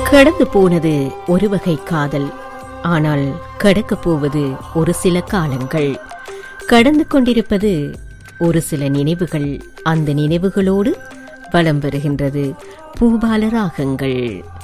கடந்து போனது ஒரு வகை காதல், ஆனால் கடக்கப் போவது ஒரு சில காலங்கள். கடந்து கொண்டிருப்பது ஒரு சில நினைவுகள். அந்த நினைவுகளோடு வலம் வருகின்றது பூபால ராகங்கள்.